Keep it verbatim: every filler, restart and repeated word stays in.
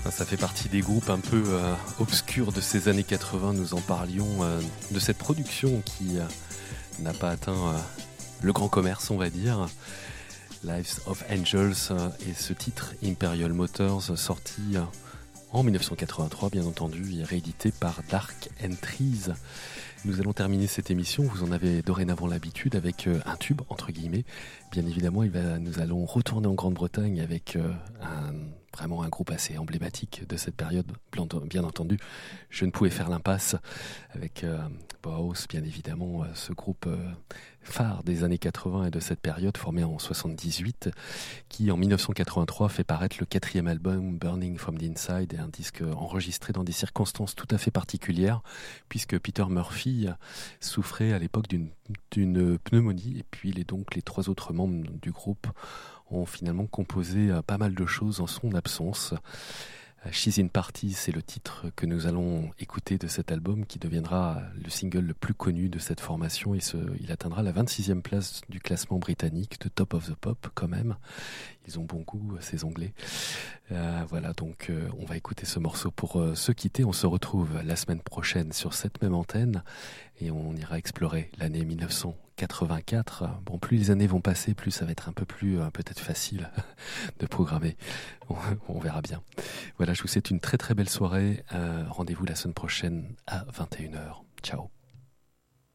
Ça fait partie des groupes un peu euh, obscurs de ces années quatre-vingts. Nous en parlions euh, de cette production qui euh, n'a pas atteint euh, le grand commerce, on va dire. Lives of Angels euh, et ce titre Imperial Motors, sorti euh, en dix-neuf cent quatre-vingt-trois, bien entendu, et réédité par Dark Entries. Nous allons terminer cette émission, vous en avez dorénavant l'habitude, avec euh, un tube, entre guillemets. Bien évidemment, il va, nous allons retourner en Grande-Bretagne avec euh, un, vraiment un groupe assez emblématique de cette période. Bien entendu, je ne pouvais faire l'impasse avec euh, Bauhaus, bien évidemment, euh, ce groupe euh, phare des années quatre-vingts et de cette période, formé en soixante-dix-huit, qui en dix-neuf cent quatre-vingt-trois fait paraître le quatrième album Burning from the Inside, un disque enregistré dans des circonstances tout à fait particulières, puisque Peter Murphy souffrait à l'époque d'une, d'une pneumonie, et puis les, donc les trois autres membres du groupe ont finalement composé pas mal de choses en son absence. She's in Party, c'est le titre que nous allons écouter de cet album qui deviendra le single le plus connu de cette formation et ce, il atteindra la vingt-sixième place du classement britannique de Top of the Pop quand même. Ils ont bon goût, ces Anglais. Euh, voilà, donc euh, on va écouter ce morceau pour euh, se quitter. On se retrouve la semaine prochaine sur cette même antenne et on ira explorer l'année dix-neuf cent quatre-vingt-quatre. Bon, plus les années vont passer, plus ça va être un peu plus euh, peut-être facile de programmer. On, on verra bien. Voilà, je vous souhaite une très très belle soirée. Euh, rendez-vous la semaine prochaine à vingt et une heures. Ciao.